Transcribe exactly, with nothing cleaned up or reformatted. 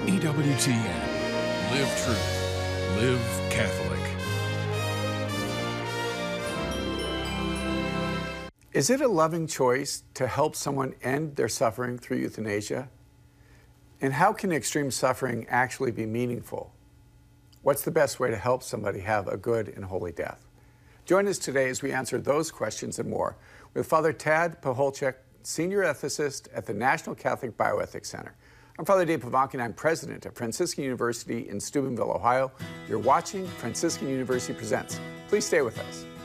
E W T N. Live truth. Live Catholic. Is it a loving choice to help someone end their suffering through euthanasia? And how can extreme suffering actually be meaningful? What's the best way to help somebody have a good and holy death? Join us today as we answer those questions and more with Father Tad Pacholczyk, Senior Ethicist at the National Catholic Bioethics Center. I'm Father Dave Pivonka, and I'm president of Franciscan University in Steubenville, Ohio. You're watching Franciscan University Presents. Please stay with us.